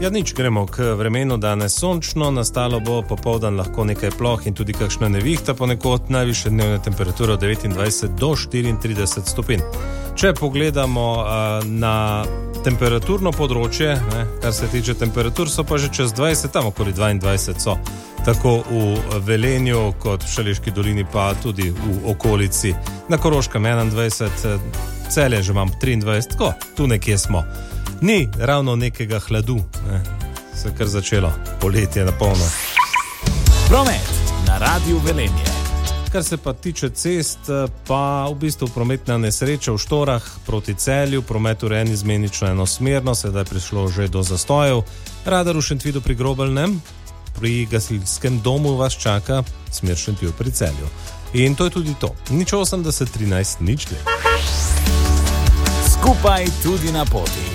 Ja, nič, gremo k vremenu. Danes sončno, nastalo bo popoldan lahko nekaj ploh in tudi kakšna nevihta, ponekod najvišje dnevne temperature od 29 do 34 stopinj. Če pogledamo na temperaturno področje, kar se tiče temperatur, so pa že čez 20, tam okoli 22 so. Tako v Velenju kot v Šaleški dolini, pa tudi v okolici. Na Koroškem 21, Celje že imam 23, tako, tu nekje smo. Ni ravno nekega hladu, se kar začelo, poletje na polno. Promet na Radiu Velenje. Kar se pa tiče cest, pa v bistvu prometna nesreča v Štorah proti Celju, promet urejen izmenično enosmerno, sedaj je prišlo že do zastojev. Radar v Šentvidu pri Grobelnem, pri gasilskem domu vas čaka smer Šentvid pri Celju. In to je tudi to. Nič 80 13 nič 2. Skupaj tudi na poti.